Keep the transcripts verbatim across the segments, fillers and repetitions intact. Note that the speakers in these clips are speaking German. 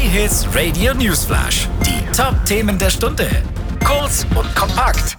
J-Hits Radio Newsflash. Die Top-Themen der Stunde. Kurz und kompakt.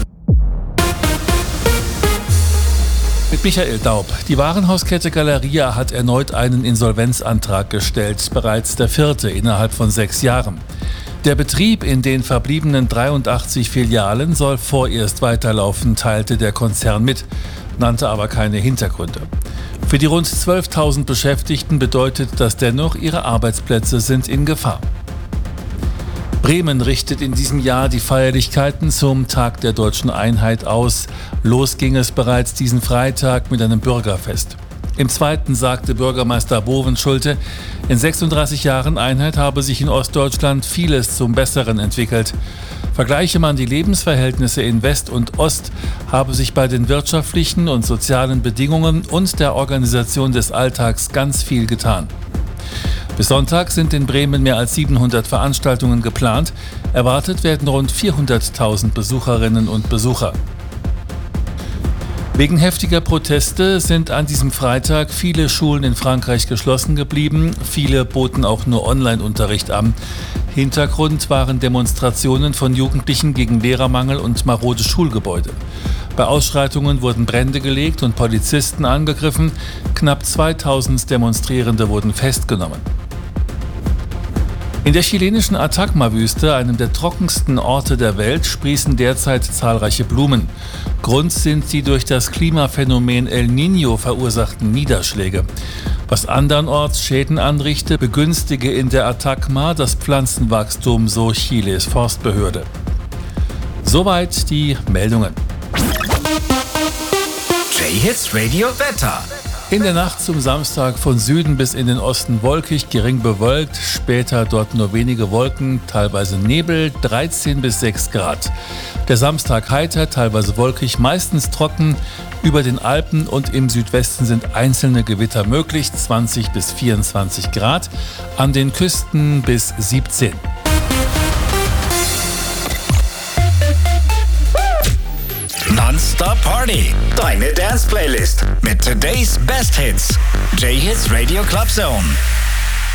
Mit Michael Daub. Die Warenhauskette Galeria hat erneut einen Insolvenzantrag gestellt. Bereits der vierte innerhalb von sechs Jahren. Der Betrieb in den verbliebenen dreiundachtzig Filialen soll vorerst weiterlaufen, teilte der Konzern mit, nannte aber keine Hintergründe. Für die rund zwölftausend Beschäftigten bedeutet das dennoch, ihre Arbeitsplätze sind in Gefahr. Bremen richtet in diesem Jahr die Feierlichkeiten zum Tag der Deutschen Einheit aus. Los ging es bereits diesen Freitag mit einem Bürgerfest. Im zweiten sagte Bürgermeister Bovenschulte, in sechsunddreißig Jahren Einheit habe sich in Ostdeutschland vieles zum Besseren entwickelt. Vergleiche man die Lebensverhältnisse in West und Ost, habe sich bei den wirtschaftlichen und sozialen Bedingungen und der Organisation des Alltags ganz viel getan. Bis Sonntag sind in Bremen mehr als siebenhundert Veranstaltungen geplant. Erwartet werden rund vierhunderttausend Besucherinnen und Besucher. Wegen heftiger Proteste sind an diesem Freitag viele Schulen in Frankreich geschlossen geblieben. Viele boten auch nur Online-Unterricht an. Hintergrund waren Demonstrationen von Jugendlichen gegen Lehrermangel und marode Schulgebäude. Bei Ausschreitungen wurden Brände gelegt und Polizisten angegriffen. Knapp zweitausend Demonstrierende wurden festgenommen. In der chilenischen Atacama-Wüste, einem der trockensten Orte der Welt, sprießen derzeit zahlreiche Blumen. Grund sind die durch das Klimaphänomen El Niño verursachten Niederschläge. Was andernorts Schäden anrichte, begünstige in der Atacama das Pflanzenwachstum, so Chiles Forstbehörde. Soweit die Meldungen. J-Hits Radio Wetter. In der Nacht zum Samstag von Süden bis in den Osten wolkig, gering bewölkt, später dort nur wenige Wolken, teilweise Nebel, dreizehn bis sechs Grad. Der Samstag heiter, teilweise wolkig, meistens trocken. Über den Alpen und im Südwesten sind einzelne Gewitter möglich, zwanzig bis vierundzwanzig Grad, an den Küsten bis siebzehn. Non-Stop Party. Deine Dance-Playlist mit today's Best Hits. J-Hits Radio Club Zone.